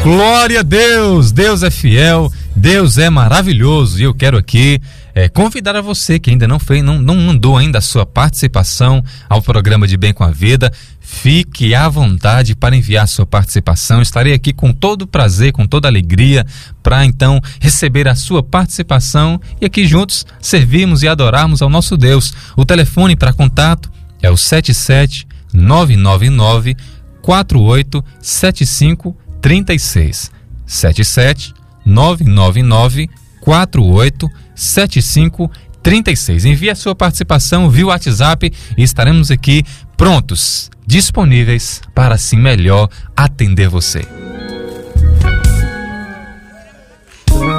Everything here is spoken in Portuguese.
Glória a Deus! Deus é fiel, Deus é maravilhoso. E eu quero aqui convidar a você que ainda não mandou ainda a sua participação ao programa de Bem com a Vida. Fique à vontade para enviar sua participação. Estarei aqui com todo prazer, com toda alegria, para então receber a sua participação e aqui juntos servirmos e adorarmos ao nosso Deus. O telefone para contato é o 77 999 487536. 77 999 487536. Envie a sua participação via WhatsApp e estaremos aqui prontos, disponíveis para assim melhor atender você.